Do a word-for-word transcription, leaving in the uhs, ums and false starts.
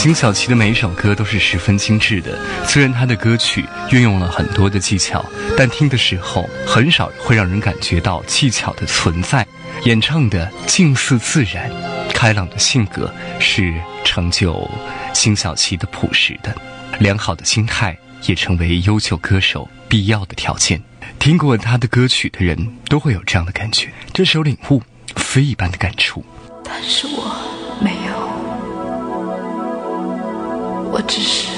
辛晓琪的每一首歌都是十分精致的，虽然她的歌曲运用了很多的技巧，但听的时候很少会让人感觉到技巧的存在。演唱的近似自然，开朗的性格是成就辛晓琪的朴实的，良好的心态也成为优秀歌手必要的条件。听过他的歌曲的人都会有这样的感觉，这首领悟非一般的感触。 但是我没有，我只是